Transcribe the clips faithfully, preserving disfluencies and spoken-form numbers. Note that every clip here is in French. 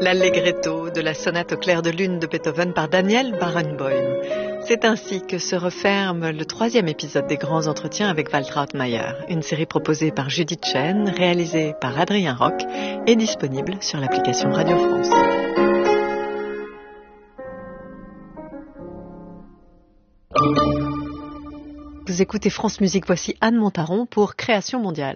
l'allegretto de la sonate au clair de lune de Beethoven par Daniel Barenboim. C'est ainsi que se referme le troisième épisode des Grands Entretiens avec Waltraud Mayer, une série proposée par Judith Chen, réalisée par Adrien Roch et disponible sur l'application Radio France. Vous écoutez France Musique, voici Anne Montaron pour Création mondiale.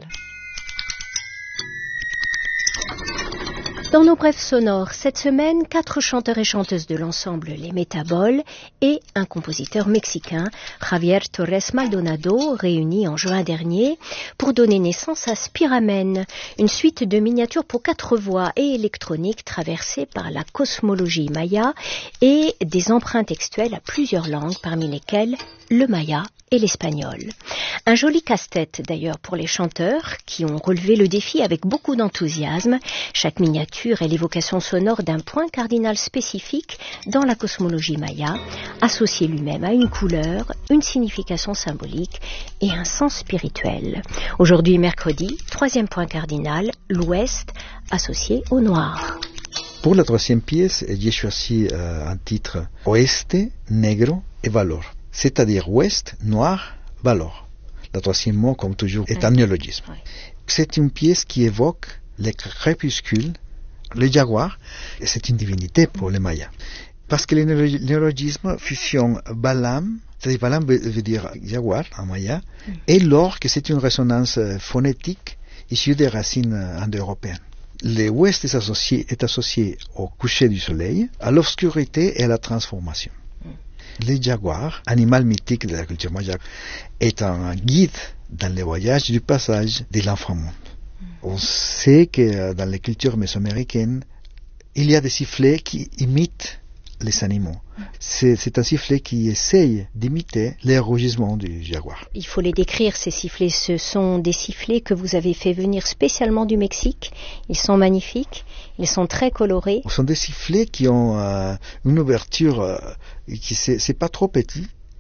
Dans nos brèves sonores, cette semaine, quatre chanteurs et chanteuses de l'ensemble Les Métaboles et un compositeur mexicain, Javier Torres Maldonado, réunis en juin dernier pour donner naissance à Spiramen, une suite de miniatures pour quatre voix et électronique traversée par la cosmologie maya et des emprunts textuels à plusieurs langues, parmi lesquelles le maya et l'espagnol. Un joli casse-tête d'ailleurs pour les chanteurs qui ont relevé le défi avec beaucoup d'enthousiasme. Chaque miniature est l'évocation sonore d'un point cardinal spécifique dans la cosmologie maya, associé lui-même à une couleur, une signification symbolique et un sens spirituel. Aujourd'hui mercredi, troisième point cardinal, l'ouest associé au noir. Pour la troisième pièce, j'ai choisi euh, un titre Oeste, Negro et Valor, c'est-à-dire ouest, noir, valor. Le troisième mot, comme toujours, est un néologisme. Oui. C'est une pièce qui évoque les crépuscules, le jaguar, et c'est une divinité pour les Mayas. Parce que le néologisme fusionne Balam, c'est-à-dire Balam veut, veut dire jaguar en maya, mm. et l'or, que c'est une résonance phonétique issue des racines indo-européennes. L'ouest est associé, est associé au coucher du soleil, à l'obscurité et à la transformation. Le jaguar, animal mythique de la culture maya, est un guide dans les voyages du passage de l'inframonde. Mm. On sait que dans les cultures mésoaméricaines, il y a des sifflets qui imitent les animaux. Mm. C'est, c'est un sifflet qui essaye d'imiter les rugissements du jaguar. Il faut les décrire, ces sifflets. Ce sont des sifflets que vous avez fait venir spécialement du Mexique. Ils sont magnifiques, ils sont très colorés. Ce sont des sifflets qui ont euh, une ouverture euh, qui c'est, c'est pas trop petit